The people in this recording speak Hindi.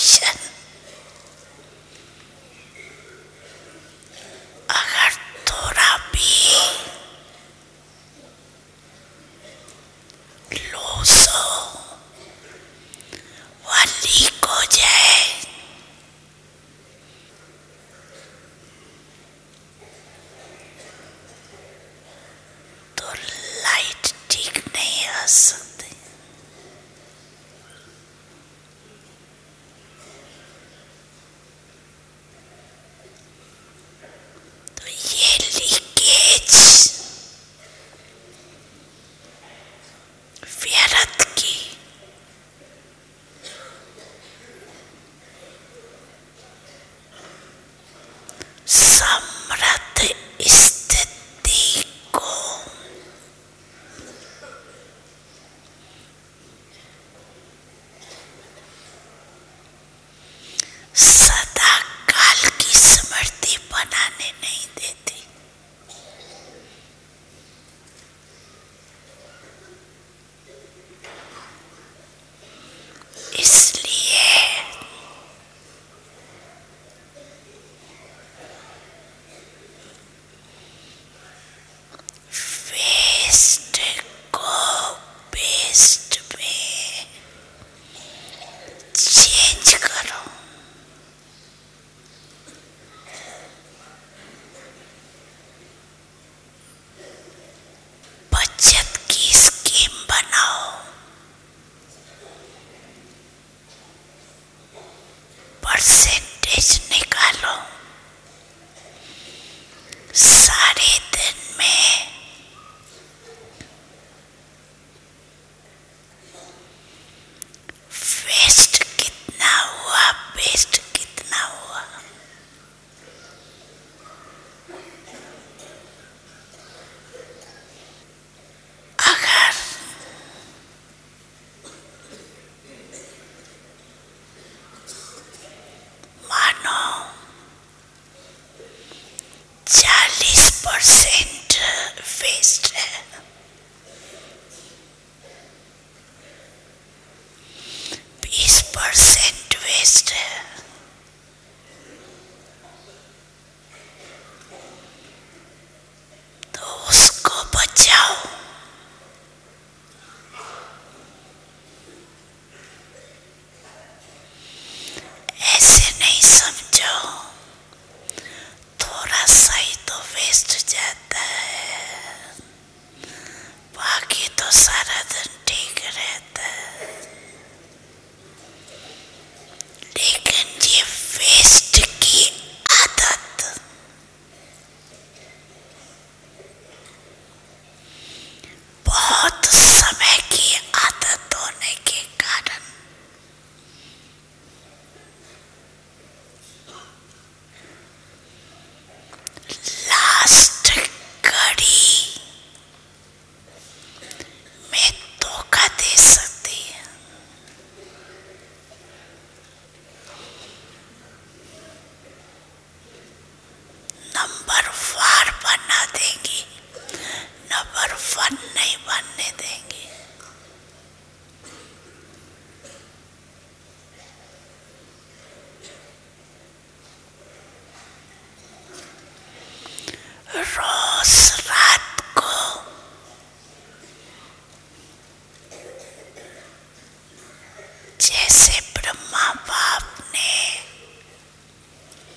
टेंशन अगर थोड़ा भी लूज हो वह लीक हो जाए तो लाइट ठीक नहीं आ सकती। तो ये लीकेज व्यर्थ की समृद्ध स्थिति को सदा काल की स्मृति बनाने नहीं देती। इसलिए वेस्ट को बेस्ट में चेंज करो। बचत की स्कीम बनाओ। परसेंटेज निकालो। सारे दिन में वेस्ट कितना हुआ, बेस्ट कितना हुआ। अगर मानो 40% वेस्ट है, 20%